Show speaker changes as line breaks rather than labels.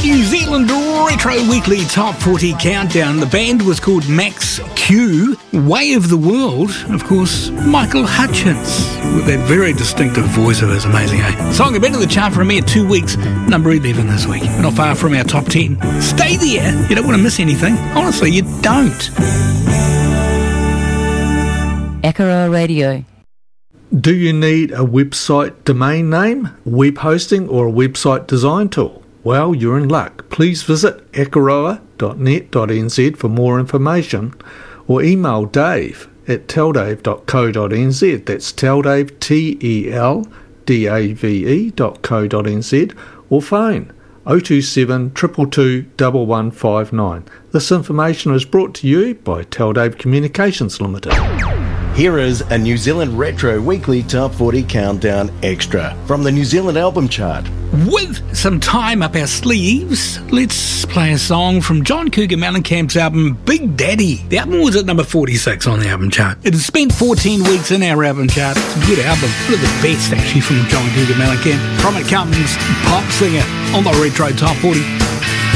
New Zealand Retro Weekly Top 40 Countdown. The band was called Max Q. Way of the World, of course, Michael Hutchence, with that very distinctive voice of his. Amazing, eh? Song been in the chart for a mere 2 weeks, number 11 this week. Not far from our top 10. Stay there, you don't want to miss anything. Honestly, you don't.
Akara Radio.
Do you need a website domain name, web hosting, or a website design tool? Well, you're in luck. Please visit akaroa.net.nz for more information, or email Dave at teldave.co.nz. That's teldave, teldave.co.nz, or phone 027 222 1159. This information is brought to you by Teldave Communications Limited.
Here is a New Zealand Retro Weekly Top 40 Countdown Extra from the New Zealand Album Chart.
With some time up our sleeves, let's play a song from John Cougar Mellencamp's album Big Daddy. The album was at number 46 on the album chart. It has spent 14 weeks in our album chart. It's a good album. One of the best, actually, from John Cougar Mellencamp. From it comes Pop Singer on the Retro Top 40.